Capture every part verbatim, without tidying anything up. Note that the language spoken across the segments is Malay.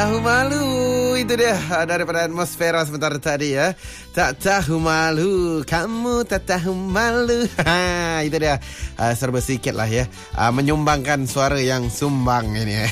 tahu malu. Itu dia daripada Atmosfera sebentar tadi ya. Tak tahu malu, kamu tak tahu malu. Ha, itu dia. Uh, serba sikit lah ya. Uh, menyumbangkan suara yang sumbang ini.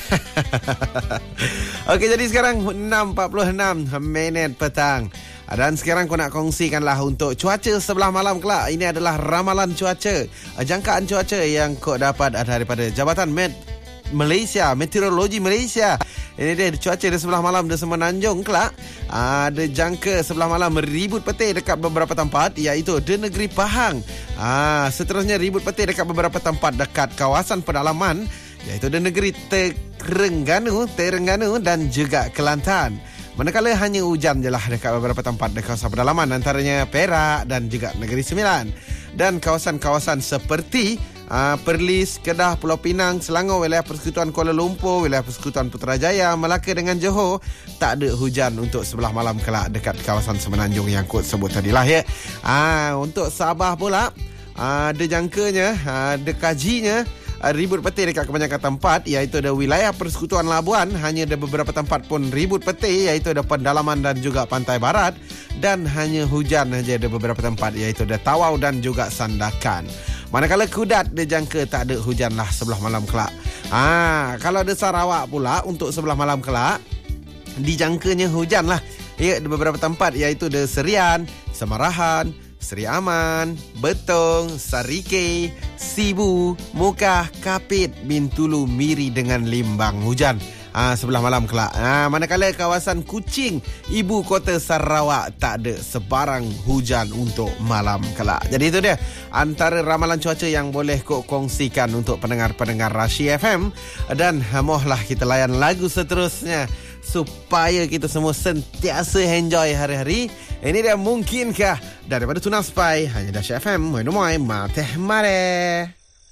Okey, jadi sekarang enam empat puluh enam minit petang. Dan sekarang aku nak kongsikanlah untuk cuaca sebelah malam kelak. Ini adalah ramalan cuaca, jangkaan cuaca yang kau dapat daripada Jabatan Met Malaysia, Meteorologi Malaysia. Ini dia cuaca di sebelah malam di Semenanjung kelak. Ada jangka sebelah malam ribut petir dekat beberapa tempat, iaitu di negeri Pahang. Ah, seterusnya ribut petir dekat beberapa tempat dekat kawasan pedalaman, iaitu di negeri Terengganu, Terengganu dan juga Kelantan. Manakala hanya hujan je lah dekat beberapa tempat di kawasan pedalaman, antaranya Perak dan juga Negeri Sembilan. Dan kawasan-kawasan seperti uh, Perlis, Kedah, Pulau Pinang, Selangor, wilayah Persekutuan Kuala Lumpur, wilayah Persekutuan Putrajaya, Melaka dengan Johor, tak ada hujan untuk sebelah malam kelak dekat kawasan Semenanjung yang kod sebut tadilah ya. Uh, untuk Sabah pula, uh, ada jangkanya, uh, ada kajinya, ribut petir dekat kebanyakan tempat, iaitu ada wilayah Persekutuan Labuan, hanya ada beberapa tempat pun ribut petir, iaitu ada Pendalaman dan juga Pantai Barat, dan hanya hujan saja ada beberapa tempat, iaitu ada Tawau dan juga Sandakan. Manakala Kudat dijangka tak ada hujan lah sebelah malam kelak. Ah, kalau ada Sarawak pula untuk sebelah malam kelak, dijangkanya hujan lah. Ya, ada beberapa tempat, iaitu ada Serian, Semarahan, Seri Aman, Betong, Sarike, Sibu, Mukah, Kapit, Bintulu, Miri dengan Limbang hujan ah, sebelah malam kelak. Ah, manakala kawasan Kuching, ibu kota Sarawak, tak ada sebarang hujan untuk malam kelak. Jadi itu dia antara ramalan cuaca yang boleh kau kongsikan untuk pendengar-pendengar Rashi F M. Dan mohlah kita layan lagu seterusnya supaya kita semua sentiasa enjoy hari-hari. Ini dia Mungkinkah daripada Tuna Spy, hanya Dash F M. Moin moin, mateh mare.